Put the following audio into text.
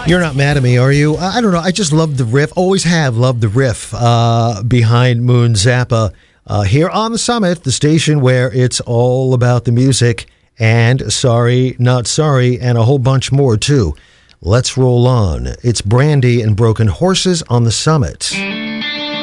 You're not mad at me, are you? I don't know. I just love the riff. Always have loved the riff behind Moon Zappa here on the Summit, the station where it's all about the music and Sorry Not Sorry and a whole bunch more, too. Let's roll on. It's Brandy and Broken Horses on the Summit.